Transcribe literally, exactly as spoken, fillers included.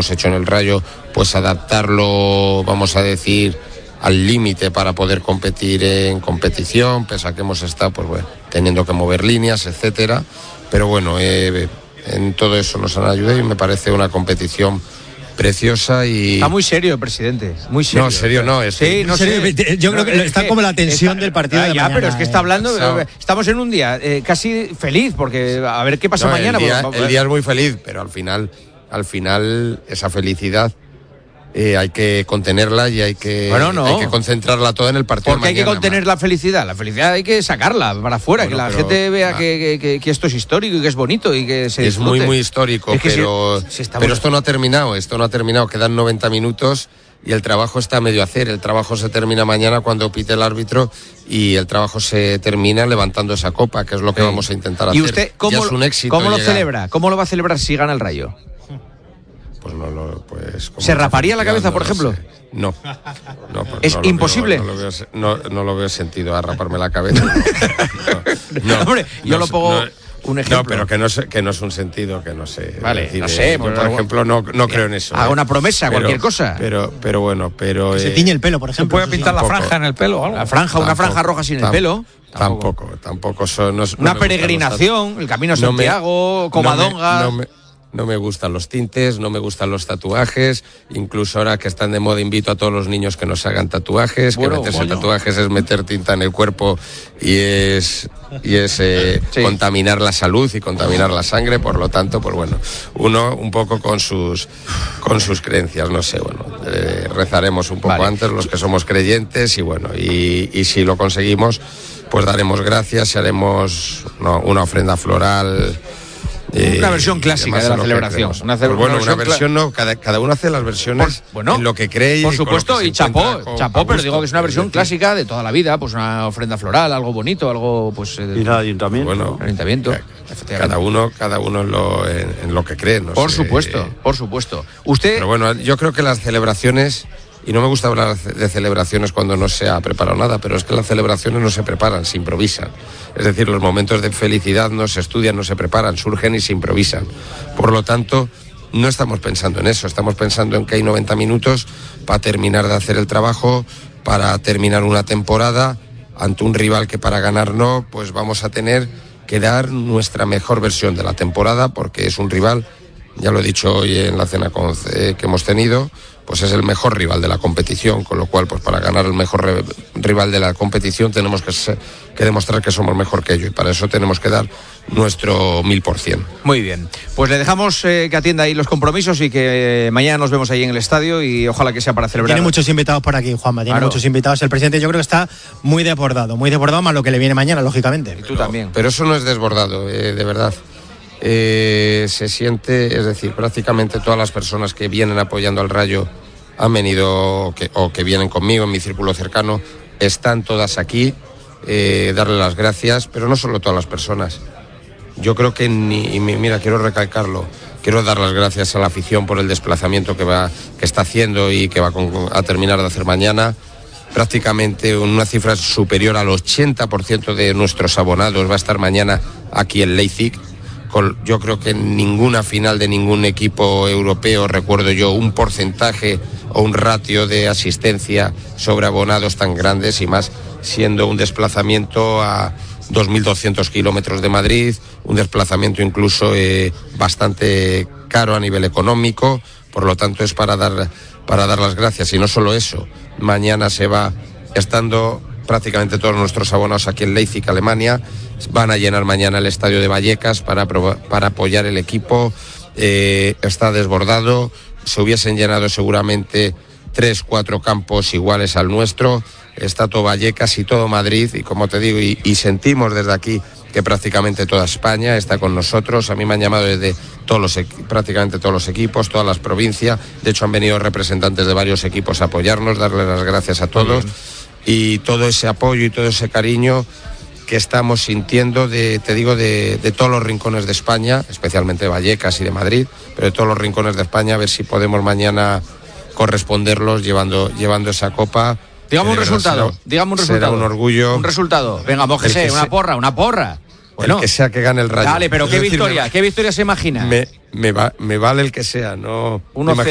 hemos hecho en el Rayo, pues adaptarlo, vamos a decir, al límite para poder competir en competición, pese a que hemos estado pues bueno, teniendo que mover líneas, etcétera. Pero bueno, eh, en todo eso nos han ayudado y me parece una competición preciosa. Y está muy serio el presidente, muy serio. No, serio no, es sí, no serio, sé. Yo creo que está como la tensión está, del partido ah, de ya, mañana, pero es que está hablando, eh. estamos en un día eh, casi feliz, porque a ver qué pasa no, mañana. El día, pues, el día es muy feliz, pero al final, al final esa felicidad Eh, hay que contenerla y hay que, bueno, no. hay que concentrarla toda en el partido. Porque hay que contener la felicidad. La felicidad hay que sacarla para afuera, bueno, que la pero, gente vea ah, que, que, que esto es histórico y que es bonito y que se es disfrute. muy, muy histórico, es pero, si, si pero esto no ha terminado, esto no ha terminado. Quedan noventa minutos y el trabajo está a medio hacer. El trabajo se termina mañana cuando pite el árbitro y el trabajo se termina levantando esa copa, que es lo que sí. vamos a intentar hacer. ¿Y usted cómo, es un éxito cómo lo llegar. celebra? ¿Cómo lo va a celebrar si gana el Rayo? Pues no lo, pues, ¿Se raparía la cabeza, no por ejemplo? Sé. No, no pues ¿Es no lo imposible? Veo, no, lo veo, no, no lo veo sentido a raparme la cabeza. No, no, hombre, yo no, lo pongo no, un ejemplo. No, pero que no, sé, que no es un sentido que no sé. Vale, decir, no sé. Eh, por, por ejemplo, no, no creo en eso. Haga eh. una promesa, pero, cualquier cosa. Pero, pero bueno, pero. Que eh, se tiñe el pelo, por ejemplo. ¿Se puede pintar la franja en el pelo o algo? La franja, tampoco, una franja roja sin el tam, pelo. Tampoco, tampoco. tampoco son, no, una no peregrinación, el camino a Santiago, no Covadonga. No me, no me, No me gustan los tintes, no me gustan los tatuajes, incluso ahora que están de moda invito a todos los niños que nos hagan tatuajes, bueno, que meterse bueno. tatuajes es meter tinta en el cuerpo y es, y es eh, sí. contaminar la salud y contaminar la sangre, por lo tanto, pues bueno, uno un poco con sus, con sus creencias, no sé, bueno, eh, rezaremos un poco vale. antes los que somos creyentes y bueno, y, y si lo conseguimos, pues daremos gracias y haremos no, una ofrenda floral. Eh, una versión clásica de la celebración. Una, pues bueno, una versión, una versión no, cada, cada uno hace las versiones por, bueno, en lo que cree. Por supuesto, y, y chapó, chapó, pero digo que es una versión decir. clásica de toda la vida, pues una ofrenda floral, algo bonito, algo pues. Eh, y el ayuntamiento. Bueno, el ayuntamiento. Cada uno, cada uno en lo, en, en lo que cree. No por sé. supuesto, por supuesto. Usted. Pero bueno, yo creo que las celebraciones. Y no me gusta hablar de celebraciones cuando no se ha preparado nada, pero es que las celebraciones no se preparan, se improvisan. Es decir, los momentos de felicidad no se estudian, no se preparan, surgen y se improvisan. Por lo tanto, no estamos pensando en eso, estamos pensando en que hay noventa minutos para terminar de hacer el trabajo, para terminar una temporada ante un rival que para ganar no, pues vamos a tener que dar nuestra mejor versión de la temporada, porque es un rival, ya lo he dicho hoy en la cena con, eh, que hemos tenido, pues es el mejor rival de la competición, con lo cual pues para ganar el mejor re- rival de la competición tenemos que, ser, que demostrar que somos mejor que ellos y para eso tenemos que dar nuestro mil por cien. Muy bien, pues le dejamos eh, que atienda ahí los compromisos y que eh, mañana nos vemos ahí en el estadio y ojalá que sea para celebrar. Tiene muchos invitados por aquí, Juanma, tiene claro. muchos invitados. El presidente yo creo que está muy desbordado, muy desbordado más lo que le viene mañana, lógicamente. Y tú pero, también. Pero eso no es desbordado, eh, de verdad. Eh, se siente, es decir, prácticamente todas las personas que vienen apoyando al Rayo han venido que, o que vienen conmigo en mi círculo cercano, están todas aquí, eh, darle las gracias, pero no solo todas las personas. Yo creo que ni, y mira, quiero recalcarlo, quiero dar las gracias a la afición por el desplazamiento que va, que está haciendo y que va con, a terminar de hacer mañana. Prácticamente una cifra superior al ochenta por ciento de nuestros abonados va a estar mañana aquí en Leipzig. Yo creo que en ninguna final de ningún equipo europeo recuerdo yo un porcentaje o un ratio de asistencia sobre abonados tan grandes y más siendo un desplazamiento a dos mil doscientos kilómetros de Madrid, un desplazamiento incluso eh, bastante caro a nivel económico, por lo tanto es para dar, para dar las gracias y no solo eso, mañana se va estando prácticamente todos nuestros abonados aquí en Leipzig, Alemania. Van a llenar mañana el estadio de Vallecas para, para apoyar el equipo. Eh, está desbordado. Se hubiesen llenado seguramente tres, cuatro campos iguales al nuestro. Está todo Vallecas y todo Madrid. Y como te digo, y, y sentimos desde aquí que prácticamente toda España está con nosotros. A mí me han llamado desde todos los, prácticamente todos los equipos, todas las provincias. De hecho, han venido representantes de varios equipos a apoyarnos, darles las gracias a todos. Y todo ese apoyo y todo ese cariño que estamos sintiendo de, te digo, de, de todos los rincones de España, especialmente de Vallecas y de Madrid, pero de todos los rincones de España, a ver si podemos mañana corresponderlos llevando, llevando esa copa. Dígame un resultado, será, dígame un resultado. Será un orgullo. Un resultado. Venga, mójese, una porra, una porra. Bueno, el que sea que gane el Rayo. Dale, pero es ¿qué decir, victoria? Me, ¿Qué victoria se imagina? Me, me, va, me vale el que sea, no... uno